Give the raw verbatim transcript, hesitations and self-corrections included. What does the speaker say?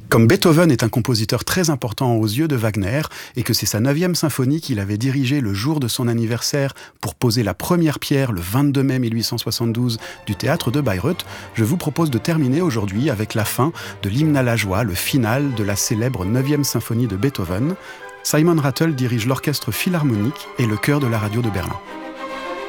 Comme Beethoven est un compositeur très important aux yeux de Wagner et que c'est sa neuvième symphonie qu'il avait dirigée le jour de son anniversaire pour poser la première pierre le vingt-deux mai mille huit cent soixante-douze du théâtre de Bayreuth, je vous propose de terminer aujourd'hui avec la fin de l'hymne à la joie, le final de la célèbre neuvième symphonie de Beethoven. Simon Rattle dirige l'orchestre philharmonique et le chœur de la radio de Berlin.